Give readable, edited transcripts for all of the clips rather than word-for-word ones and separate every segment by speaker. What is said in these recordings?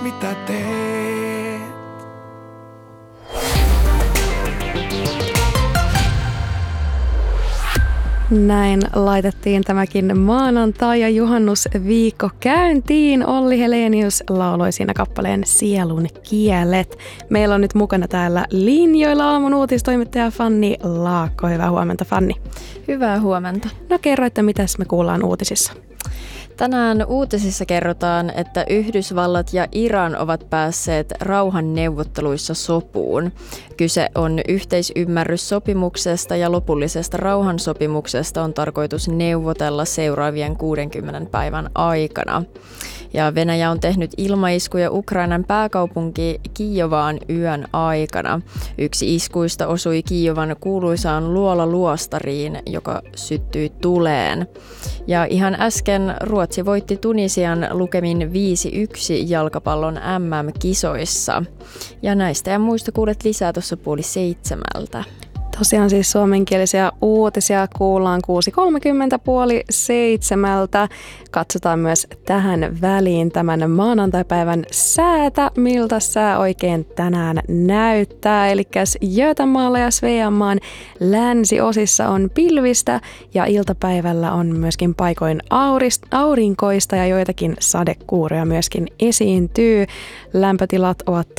Speaker 1: mitä teet.
Speaker 2: Näin laitettiin tämäkin maanantai- ja juhannusviikko käyntiin. Olli Helenius lauloi siinä kappaleen Sielun kielet. Meillä on nyt mukana täällä linjoilla aamun uutistoimittaja Fanni Laakko. Hyvää huomenta, Fanni.
Speaker 3: Hyvää huomenta.
Speaker 2: No kerro, että mitäs me kuullaan uutisissa?
Speaker 3: Tänään uutisissa kerrotaan, että Yhdysvallat ja Iran ovat päässeet rauhanneuvotteluissa sopuun. Kyse on yhteisymmärryssopimuksesta ja lopullisesta rauhansopimuksesta on tarkoitus neuvotella seuraavien 60 päivän aikana. Ja Venäjä on tehnyt ilmaiskuja Ukrainan pääkaupunki Kijovaan yön aikana. Yksi iskuista osui Kijovan kuuluisaan luololuostariin, joka syttyi tuleen. Ja ihan äsken Ruotsi voitti Tunisian lukemin 5-1 jalkapallon MM-kisoissa. Ja näistä ja muista kuulet lisää tuossa 6:30.
Speaker 2: Tosiaan siis suomenkielisiä uutisia kuullaan 6.30 6:30. Katsotaan myös tähän väliin tämän maanantaipäivän säätä, miltä sää oikein tänään näyttää. Eli Götamäellä ja Sveamaan länsiosissa on pilvistä ja iltapäivällä on myöskin paikoin aurinkoista ja joitakin sadekuuroja myöskin esiintyy. Lämpötilat ovat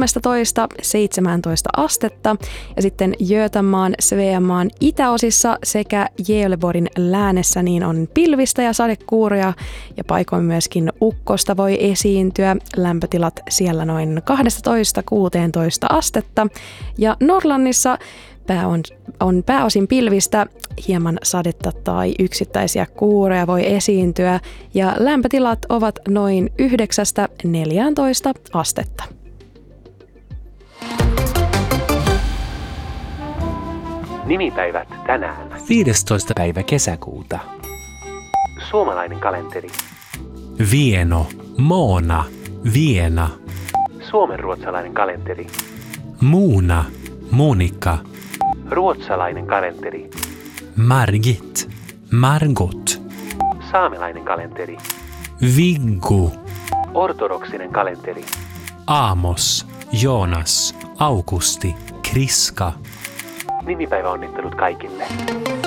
Speaker 2: 13-17 astetta ja sitten Götamaan, Sveamaan itäosissa sekä Gävleborgin läänessä niin on pilvistä ja sadekuuroja ja paikoin myöskin ukkosta voi esiintyä. Lämpötilat siellä noin 12-16 astetta ja Norrlannissa on pääosin pilvistä, hieman sadetta tai yksittäisiä kuuroja voi esiintyä ja lämpötilat ovat noin 9-14 astetta.
Speaker 4: Nimipäivät tänään.
Speaker 5: 15. päivä kesäkuuta.
Speaker 4: Suomalainen kalenteri.
Speaker 5: Vieno, Moona, Viena.
Speaker 4: Suomenruotsalainen kalenteri.
Speaker 5: Muuna, Monika.
Speaker 4: Ruotsalainen kalenteri.
Speaker 5: Margit, Margot.
Speaker 4: Saamelainen kalenteri.
Speaker 5: Viggu.
Speaker 4: Ortodoksinen kalenteri.
Speaker 5: Aamos, Joonas, Augusti, Kriska.
Speaker 4: Nimipäiväonnittelut kaikille.